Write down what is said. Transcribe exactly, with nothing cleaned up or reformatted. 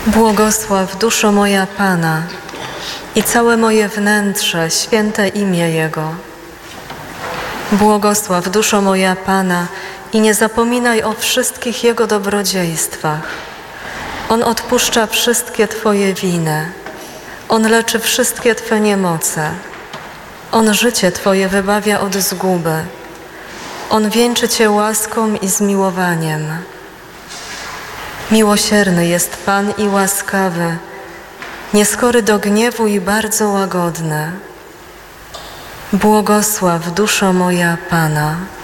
Błogosław duszo moja Pana i całe moje wnętrze, święte imię Jego. Błogosław duszo moja Pana i nie zapominaj o wszystkich Jego dobrodziejstwach. On odpuszcza wszystkie Twoje winy. On leczy wszystkie Twe niemoce. On życie Twoje wybawia od zguby. On wieńczy Cię łaską i zmiłowaniem. Miłosierny jest Pan i łaskawy, nieskory do gniewu i bardzo łagodny. Błogosław duszo moja Pana.